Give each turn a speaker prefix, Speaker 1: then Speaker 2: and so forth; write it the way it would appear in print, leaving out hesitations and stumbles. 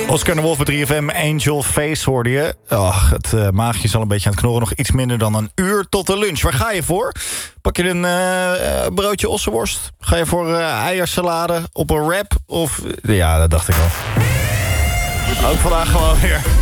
Speaker 1: Oscar de Wolf met 3FM, Angel Face hoorde je. Ach, het maagje is al een beetje aan het knorren. Nog iets minder dan een uur tot de lunch. Waar ga je voor? Pak je een broodje ossenworst? Ga je voor eiersalade op een wrap? Of ja, dat dacht ik al. Ook vandaag gewoon weer